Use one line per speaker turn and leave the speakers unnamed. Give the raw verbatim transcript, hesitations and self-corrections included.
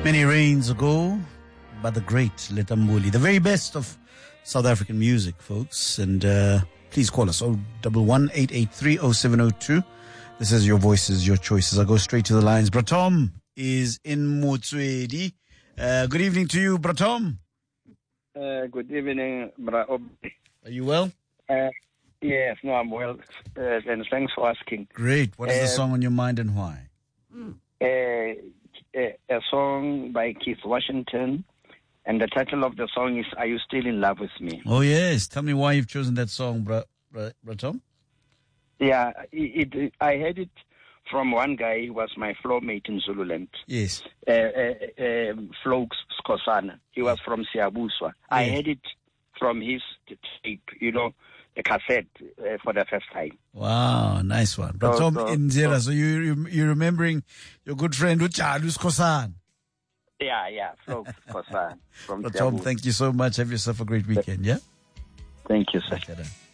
Many rains ago by the great Letta Mbuli, the very best of South African music, folks. And uh, please call us oh one one, eight eight three, oh seven oh two. This is your voices, your choices. I'll go straight to the lines. Bratom is in Motswedi. Uh, good evening to you, Bratom.
Uh, good evening, Bra.
Are you well?
Uh, yes, no, I'm well. Uh, and thanks for asking.
Great. What is
uh,
the song on your mind and why?
Uh, a, a song by Keith Washington, and the title of the song is "Are You Still in Love with Me?"
Oh yes, tell me why you've chosen that song, Bra, Bra, Bratom.
Yeah, it, it, I heard it from one guy who was my floor mate in Zululand.
Yes.
Uh, uh, uh, Flo Skosana. He was from Siabuswa. I
Yes.
heard it from his tape, you know, the cassette uh, for the first time.
Wow, nice one. Bratom
so-
in Zera. So you you you're remembering your good friend Uchalu Skosan.
Yeah, yeah, Flo Skosana from
Bratom,
Siabuswa.
thank you so much. Have yourself a great weekend. Yeah.
Thank you, sir.
Okay, then.